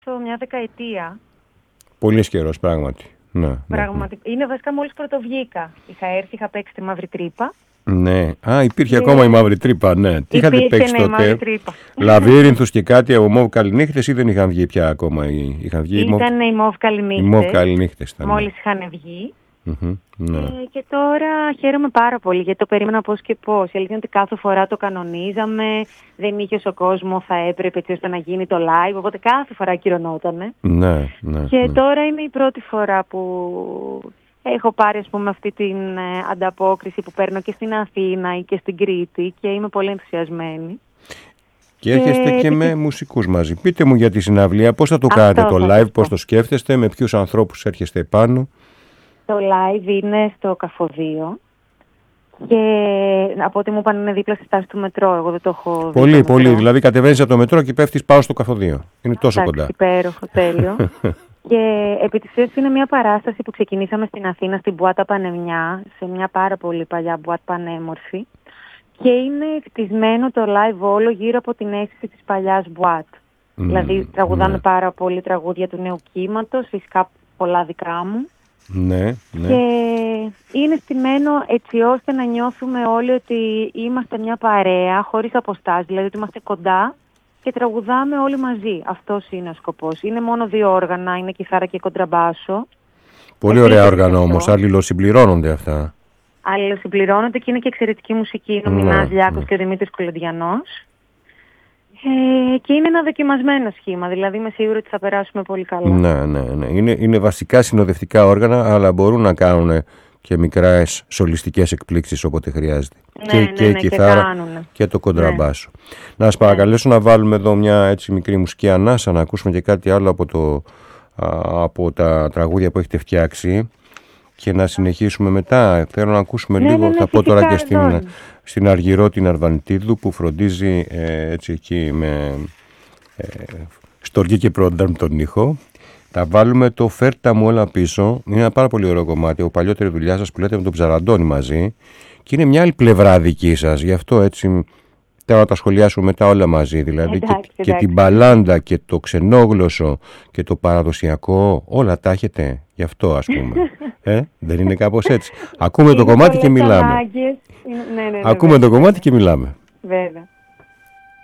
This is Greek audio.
μια δεκαετία. Πολύ καιρός, πράγματι. Ναι. Είναι βασικά μόλις πρωτοβγήκα. Είχα έρθει, είχα παίξει τη Μαύρη Τρύπα. Ναι. Υπήρχε ακόμα η Μαύρη Τρύπα, ναι. Τι είχατε παίξει τότε? Λαβύρινθους και κάτι από Μόβ Καληνύχτες ή δεν είχαν βγει πια ακόμα? Ήταν οι Μόβ Καληνύχτες. Μόλις είχαν βγει. Ναι. Και τώρα χαίρομαι πάρα πολύ γιατί το περίμενα πώς και πώς. Η αλήθεια είναι ότι κάθε φορά το κανονίζαμε, δεν είχε ο κόσμο, θα έπρεπε έτσι ώστε να γίνει το live, οπότε κάθε φορά ακυρωνότανε. Ναι. Και τώρα είναι η πρώτη φορά που έχω πάρει, ας πούμε, αυτή την ανταπόκριση που παίρνω και στην Αθήνα ή και στην Κρήτη και είμαι πολύ ενθουσιασμένη. Και έρχεστε και με μουσικούς μαζί. Πείτε μου για τη συναυλία, πώς θα το κάνετε το live, πώς το σκέφτεστε, με ποιους ανθρώπους έρχεστε επάνω? Το live είναι στο Καφωδείο και από ό,τι μου είπαν είναι δίπλα στη στάση του μετρό. Εγώ δεν το έχω δει. Πολύ. Δηλαδή κατεβαίνεις από το μετρό και πέφτεις πάω στο Καφωδείο. Είναι τόσο κοντά. Υπέροχο, τέλειο. Και επί της ουσίας είναι μια παράσταση που ξεκινήσαμε στην Αθήνα, στην Μπουάτα Πανεμιά, σε μια πάρα πολύ παλιά μπουάτ πανέμορφη. Και είναι χτισμένο το live όλο γύρω από την αίσθηση της παλιάς μπουάτ. Δηλαδή τραγουδάμε πάρα πολύ τραγούδια του νέου κύματος, φυσικά πολλά δικά μου. Ναι. Και είναι στημένο έτσι ώστε να νιώθουμε όλοι ότι είμαστε μια παρέα χωρίς αποστάσεις, δηλαδή ότι είμαστε κοντά και τραγουδάμε όλοι μαζί. Αυτός είναι ο σκοπός. Είναι μόνο 2 όργανα, είναι κιθάρα και κοντραμπάσο. Πολύ ωραία όργανα όμως, αλληλοσυμπληρώνονται αυτά. Αλληλοσυμπληρώνονται και είναι και εξαιρετική μουσική. Είναι ο Μινάς Λιάκος και ο Δημήτρης Κολοντιανός. Και είναι ένα δοκιμασμένο σχήμα, δηλαδή είμαι σίγουρη ότι θα περάσουμε πολύ καλά. Ναι. Είναι βασικά συνοδευτικά όργανα, αλλά μπορούν να κάνουν και μικρές σολιστικές εκπλήξεις όποτε χρειάζεται. Και η κιθάρα και το κοντραμπάσο. Να σας παρακαλέσω να βάλουμε εδώ μια έτσι μικρή μουσική ανάσα, να ακούσουμε και κάτι άλλο από τα τραγούδια που έχετε φτιάξει και να συνεχίσουμε μετά. Θέλω να ακούσουμε λίγο, θα πω τώρα και στην Αργυρό την Αρβανιτίδου που φροντίζει έτσι εκεί με στοργή και πρόνταν τον ήχο. Θα βάλουμε το «Φέρτα μου όλα πίσω». Είναι ένα πάρα πολύ ωραίο κομμάτι από παλιότερη δουλειά σας που λέτε με τον Ψαραντώνη μαζί και είναι μια άλλη πλευρά δική σας, γι' αυτό έτσι θέλω να τα σχολιάσουμε μετά όλα μαζί, δηλαδή και την μπαλάντα και το ξενόγλωσσο και το παραδοσιακό, όλα τα έχετε, γι' αυτό ας πούμε. Δεν είναι κάπως έτσι? Ακούμε το κομμάτι και μιλάμε. Ναι, Ακούμε το κομμάτι και μιλάμε. Βέβαια.